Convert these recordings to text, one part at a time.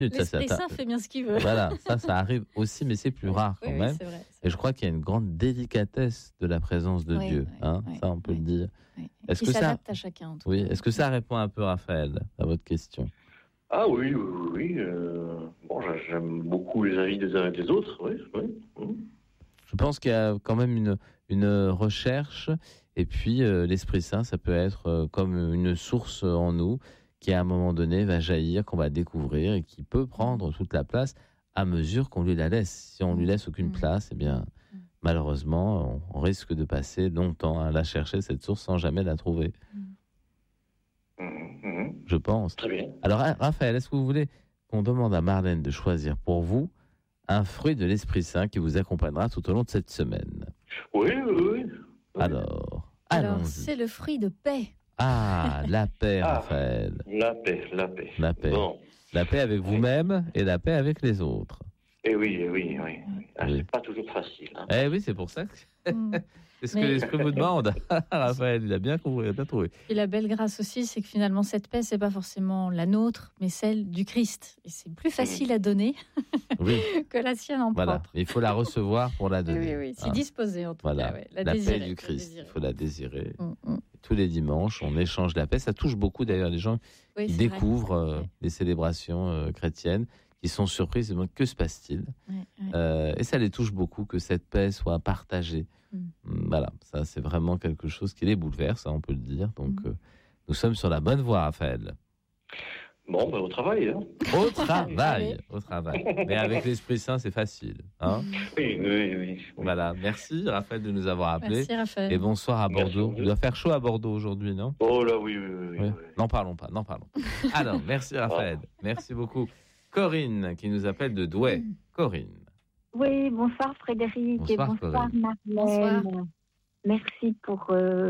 L'Esprit Saint fait bien ce qu'il veut. Voilà, ça arrive aussi, mais c'est plus rare quand même. C'est vrai, et je crois qu'il y a une grande délicatesse de la présence de Dieu. Ça, on peut le dire. Est-ce que ça à chacun, oui. Est-ce que ça répond un peu, Raphaël, à votre question? Ah oui. Bon, j'aime beaucoup les avis des uns et des autres. Oui. Je pense qu'il y a quand même une recherche. Et puis, l'Esprit Saint, ça peut être comme une source en nous qui, à un moment donné, va jaillir, qu'on va découvrir et qui peut prendre toute la place à mesure qu'on lui la laisse. Si on lui laisse aucune place, eh bien, malheureusement, on risque de passer longtemps à la chercher, cette source, sans jamais la trouver. Je pense. Très bien. Alors, Raphaël, est-ce que vous voulez qu'on demande à Marlène de choisir pour vous un fruit de l'Esprit Saint qui vous accompagnera tout au long de cette semaine? Oui. Alors, c'est le fruit de paix. Ah, la paix, Raphaël. La paix. Bon. La paix avec vous-même et la paix avec les autres. Eh oui. C'est pas toujours facile. Eh oui, c'est pour ça que... c'est ce que l'Esprit vous demande. Raphaël, il a bien compris, il a bien trouvé. Et la belle grâce aussi, c'est que finalement, cette paix, c'est pas forcément la nôtre, mais celle du Christ. Et c'est plus facile à donner que la sienne en propre. Il faut la recevoir pour la donner. Oui, c'est disposé en tout cas. La paix du Christ, il faut la désirer. Tous les dimanches, on échange la paix. Ça touche beaucoup d'ailleurs les gens qui découvrent les célébrations chrétiennes, qui sont surpris, se demandent que se passe-t-il. Et ça les touche beaucoup que cette paix soit partagée. Voilà, ça c'est vraiment quelque chose qui les bouleverse, on peut le dire. Donc nous sommes sur la bonne voie, Raphaël. Bon, au travail. Au travail. Mais avec l'Esprit Saint, c'est facile. Oui. Voilà, merci Raphaël de nous avoir appelés. Merci Raphaël. Et bonsoir à Bordeaux. Il doit faire chaud à Bordeaux aujourd'hui, non? Oh là, oui. N'en parlons pas. Alors, merci Raphaël. Merci beaucoup. Corinne, qui nous appelle de Douai. Corinne. Oui, bonsoir Frédéric. Bonsoir, et bonsoir Marlène. Bonsoir. Merci pour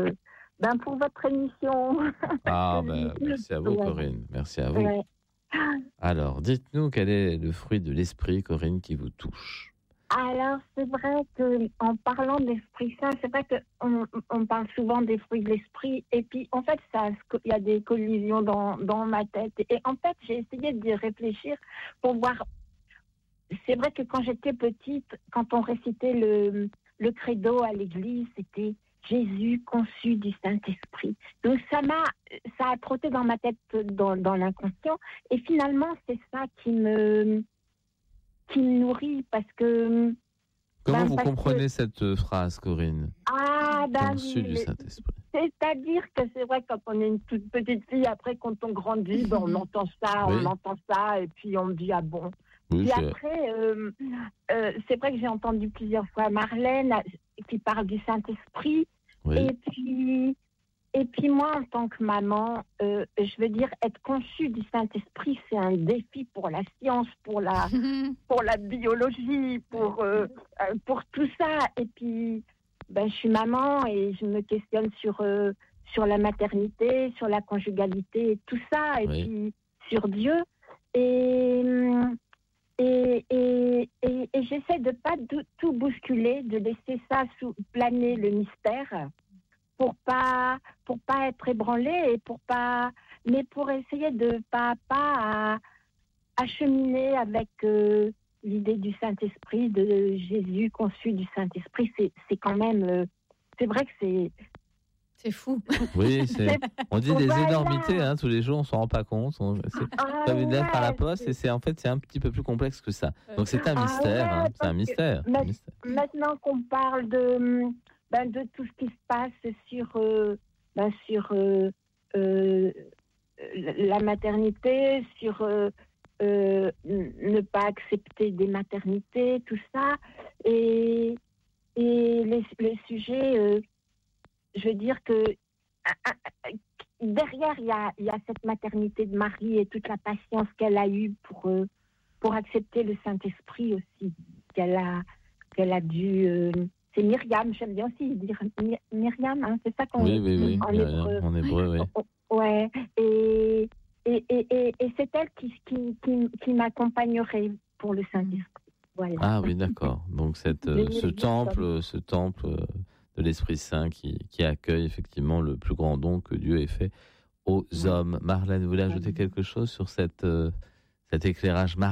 votre émission. Merci à vous, Corinne. Merci à vous. Ouais. Alors, dites-nous quel est le fruit de l'esprit, Corinne, qui vous touche. Alors, c'est vrai qu'en parlant d'Esprit Saint, c'est vrai qu'on parle souvent des fruits de l'esprit. Et puis, en fait, il y a des collisions dans ma tête. Et en fait, j'ai essayé d'y réfléchir pour voir. C'est vrai que quand j'étais petite, quand on récitait le credo à l'église, c'était Jésus conçu du Saint-Esprit. Donc ça a trotté dans ma tête, dans l'inconscient. Et finalement, c'est ça qui me nourrit parce que... Comment vous comprenez cette phrase, Corinne? Conçu du Saint-Esprit. C'est-à-dire que c'est vrai, quand on est une toute petite fille, après, quand on grandit, on entend ça, et puis on me dit, ah bon. Oui, puis après, c'est vrai que j'ai entendu plusieurs fois Marlène qui parle du Saint-Esprit. Oui. Et puis moi, en tant que maman, je veux dire, être conçue du Saint-Esprit, c'est un défi pour la science, pour la biologie, pour tout ça. Et puis, je suis maman et je me questionne sur la maternité, sur la conjugalité, tout ça, et puis sur Dieu. Et j'essaie de pas tout bousculer, de laisser ça planer le mystère pour pas être ébranlée et mais pour essayer de pas à cheminer avec l'idée du Saint-Esprit, de Jésus conçu du Saint-Esprit. C'est quand même, c'est vrai que c'est fou. Oui, on dit des énormités, tous les jours, on s'en rend pas compte. C'est comme une lettre à la poste, et c'est un petit peu plus complexe que ça. Donc c'est un mystère, c'est un mystère. Maintenant qu'on parle de tout ce qui se passe sur la maternité, sur ne pas accepter des maternités, tout ça, et les sujets... je veux dire que derrière, il y a cette maternité de Marie et toute la patience qu'elle a eue pour accepter le Saint-Esprit aussi, qu'elle a dû... c'est Myriam, j'aime bien aussi dire Myriam, c'est ça qu'on dit en hébreu. En hébreu, oui. Ouais, et c'est elle qui m'accompagnerait pour le Saint-Esprit. Voilà. Ah oui, d'accord. Donc ce temple de l'Esprit Saint qui accueille effectivement le plus grand don que Dieu ait fait aux hommes. Marlène, vous voulez ajouter quelque chose sur cette cet éclairage